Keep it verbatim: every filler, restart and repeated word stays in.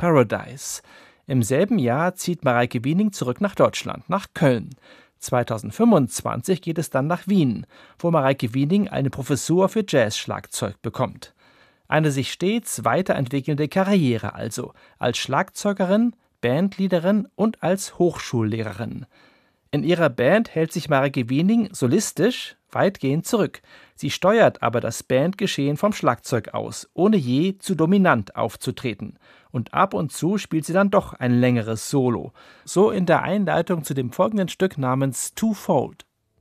Paradise. Im selben Jahr zieht Mareike Wiening zurück nach Deutschland, nach Köln. zweitausendfünfundzwanzig geht es dann nach Wien, wo Mareike Wiening eine Professur für Jazzschlagzeug bekommt. Eine sich stets weiterentwickelnde Karriere also, als Schlagzeugerin, Bandleaderin und als Hochschullehrerin. In ihrer Band hält sich Mareike Wiening solistisch weitgehend zurück. Sie steuert aber das Bandgeschehen vom Schlagzeug aus, ohne je zu dominant aufzutreten. Und ab und zu spielt sie dann doch ein längeres Solo. So in der Einleitung zu dem folgenden Stück namens Twofold.